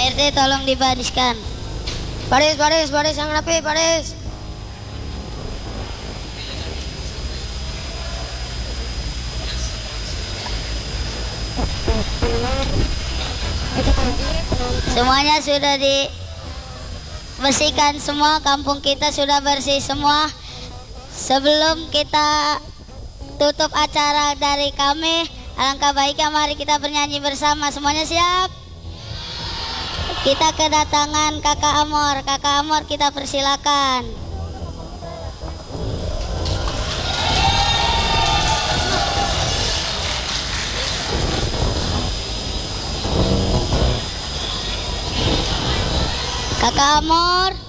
Pak RT tolong dibariskan. Baris yang rapi, baris. Semuanya sudah dibersihkan semua, kampung kita sudah bersih semua. Sebelum kita tutup acara dari kami, alangkah baiknya mari kita bernyanyi bersama. Semuanya siap? Kita kedatangan Kakak Amor. Kakak Amor kita persilakan. Kakak Amor.